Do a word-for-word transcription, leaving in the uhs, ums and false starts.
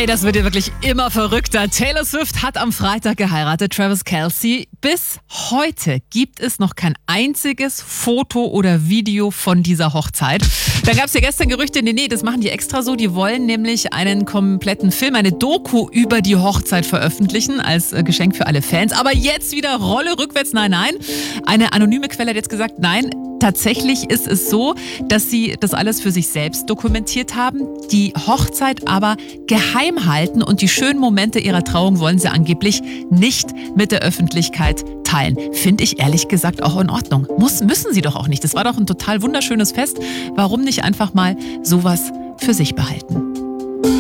Ey, das wird ja wirklich immer verrückter. Taylor Swift hat am Freitag geheiratet, Travis Kelce. Bis heute gibt es noch kein einziges Foto oder Video von dieser Hochzeit. Da gab es ja gestern Gerüchte, nee, nee, das machen die extra so. Die wollen nämlich einen kompletten Film, eine Doku über die Hochzeit veröffentlichen, als äh, Geschenk für alle Fans. Aber jetzt wieder Rolle rückwärts, nein, nein. Eine anonyme Quelle hat jetzt gesagt, nein, tatsächlich ist es so, dass sie das alles für sich selbst dokumentiert haben, die Hochzeit aber geheim halten und die schönen Momente ihrer Trauung wollen sie angeblich nicht mit der Öffentlichkeit teilen. Finde ich ehrlich gesagt auch in Ordnung. Muss, müssen sie doch auch nicht. Das war doch ein total wunderschönes Fest. Warum nicht einfach mal sowas für sich behalten?